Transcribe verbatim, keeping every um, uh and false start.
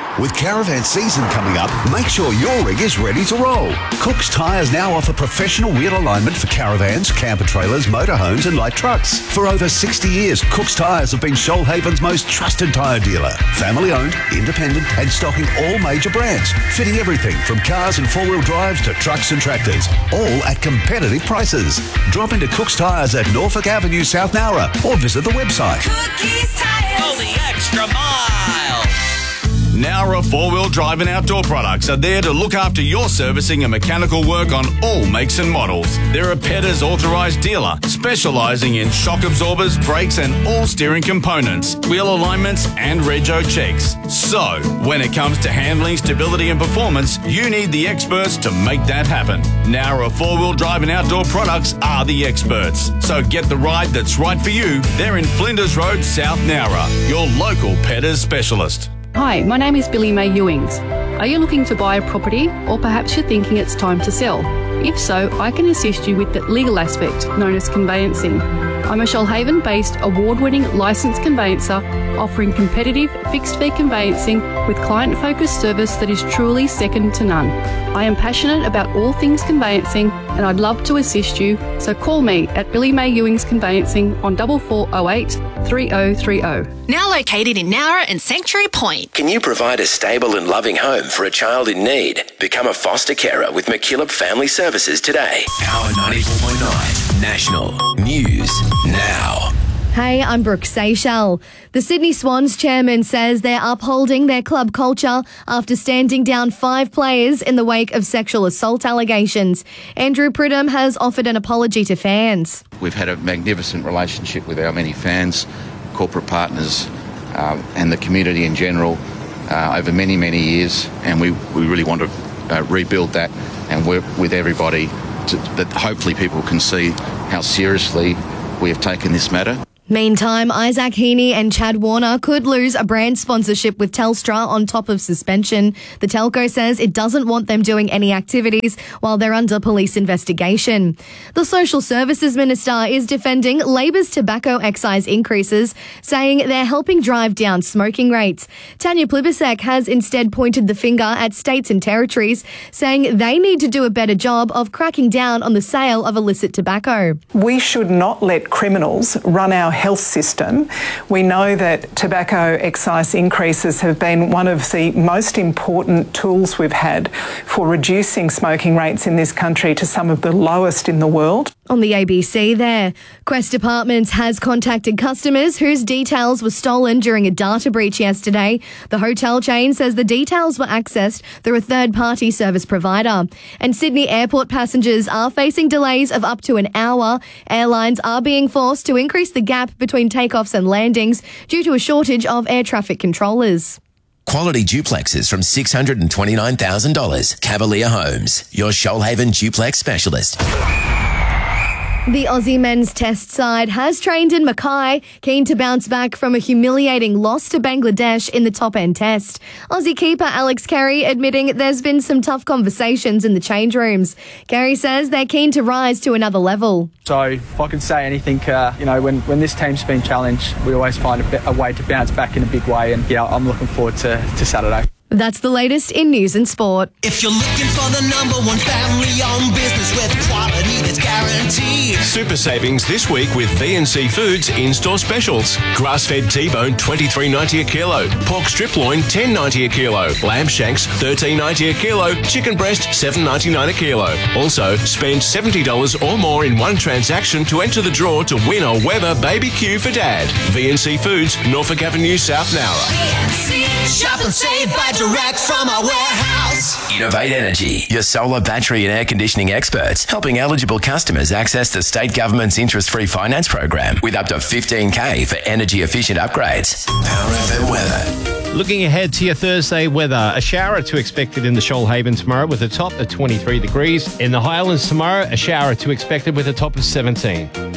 With caravan season coming up, make sure your rig is ready to roll. Cook's Tyres now offer professional wheel alignment for caravans, camper trailers, motorhomes and light trucks. For over sixty years, Cook's Tyres have been Shoalhaven's most trusted tyre dealer. Family owned, independent and stocking all major brands. Fitting everything from cars and four-wheel drives to trucks and tractors. All at competitive prices. Drop into Cook's Tyres at Norfolk Avenue, South Nowra or visit the website. Cookies Tyres. Go the extra mile. Nowra four-wheel drive and outdoor products are there to look after your servicing and mechanical work on all makes and models. They're a Petters authorised dealer, specialising in shock absorbers, brakes and all steering components, wheel alignments and rego checks. So, when it comes to handling, stability and performance, you need the experts to make that happen. Nowra four-wheel drive and outdoor products are the experts. So get the ride that's right for you. They're in Flinders Road, South Nowra, your local Petters specialist. Hi, my name is Billy May Ewings. Are you looking to buy a property or perhaps you're thinking it's time to sell? If so, I can assist you with the legal aspect known as conveyancing. I'm a Shoalhaven-based award-winning licensed conveyancer offering competitive fixed-fee conveyancing with client-focused service that is truly second to none. I am passionate about all things conveyancing and I'd love to assist you, so call me at Billy May Ewings Conveyancing on four four zero eight, three zero three zero. Now located in Nowra and Sanctuary Point. Can you provide a stable and loving home for a child in need? Become a foster carer with McKillop Family Services today. Power ninety-four point nine National News Now. Hey, I'm Brooke Seychelles. The Sydney Swans chairman says they're upholding their club culture after standing down five players in the wake of sexual assault allegations. Andrew Pridham has offered an apology to fans. We've had a magnificent relationship with our many fans, corporate partners uh, and the community in general uh, over many, many years, and we, we really want to uh, rebuild that and work with everybody to, that hopefully people can see how seriously we have taken this matter. Meantime, Isaac Heaney and Chad Warner could lose a brand sponsorship with Telstra on top of suspension. The telco says it doesn't want them doing any activities while they're under police investigation. The Social Services Minister is defending Labor's tobacco excise increases, saying they're helping drive down smoking rates. Tanya Plibersek has instead pointed the finger at states and territories, saying they need to do a better job of cracking down on the sale of illicit tobacco. We should not let criminals run our health system. We know that tobacco excise increases have been one of the most important tools we've had for reducing smoking rates in this country to some of the lowest in the world. On the A B C there, Quest Apartments has contacted customers whose details were stolen during a data breach yesterday. The hotel chain says the details were accessed through a third-party service provider. And Sydney airport passengers are facing delays of up to an hour. Airlines are being forced to increase the gap between takeoffs and landings due to a shortage of air traffic controllers. Quality duplexes from six hundred twenty-nine thousand dollars. Cavalier Homes, your Shoalhaven duplex specialist. The Aussie men's test side has trained in Mackay, keen to bounce back from a humiliating loss to Bangladesh in the top-end test. Aussie keeper Alex Carey admitting there's been some tough conversations in the change rooms. Carey says they're keen to rise to another level. So if I can say anything, uh, you know, when, when this team's been challenged, we always find a, a way to bounce back in a big way, and yeah, I'm looking forward to, to Saturday. That's the latest in news and sport. If you're looking for the number one family-owned business with quality that's guaranteed. Super savings this week with V and C Foods in-store specials. Grass-fed T-bone twenty-three ninety a kilo. Pork strip loin ten ninety a kilo. Lamb shanks thirteen ninety a kilo. Chicken breast seven ninety-nine a kilo. Also, spend seventy dollars or more in one transaction to enter the draw to win a Weber Baby Q for Dad. V and C Foods, Norfolk Avenue, South Nowra. V and C, shop and save by direct from our warehouse. Innovate Energy, your solar battery and air conditioning experts, helping eligible customers access the state government's interest-free finance program with up to fifteen K for energy-efficient upgrades. Power F M weather. Looking ahead to your Thursday weather, a shower or two expected in the Shoalhaven tomorrow with a top of twenty-three degrees. In the Highlands tomorrow, a shower or two expected with a top of seventeen.